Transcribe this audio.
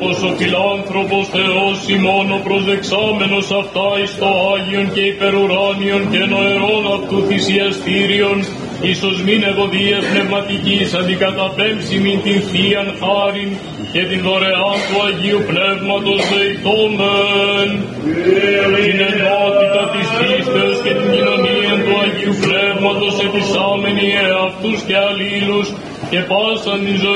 άνθρωπος, ο φιλάνθρωπος Θεός ημώνο προσδεξάμενος αυτά εις το Άγιον και υπερουράνιον και νοερών αυτού θυσιαστήριον, ίσως μην ευωδίας πνευματικής αντικαταπέμψιμην την Θείαν χάριν και την δωρεάν του Αγίου Πνεύματος δεητόμεν. Την ενότητα της πίστεως και την κοινωνία του Αγίου Πνεύματος επισάμενοι εαυτούς και αλλήλους και πάσαν την ζωή